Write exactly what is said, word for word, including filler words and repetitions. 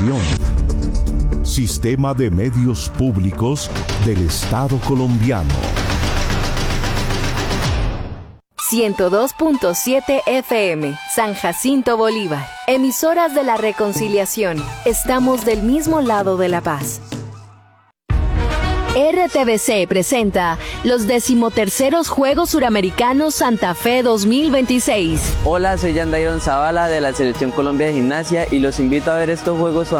Corporación. Sistema de Medios Públicos del Estado Colombiano. ciento dos punto siete F M, San Jacinto Bolívar. Emisoras de la Reconciliación. Estamos del mismo lado de la paz. R T V C presenta los decimoterceros Juegos Suramericanos Santa Fe dos mil veintiséis. Hola, soy Yandairon Zavala de la Selección Colombia de Gimnasia y los invito a ver estos Juegos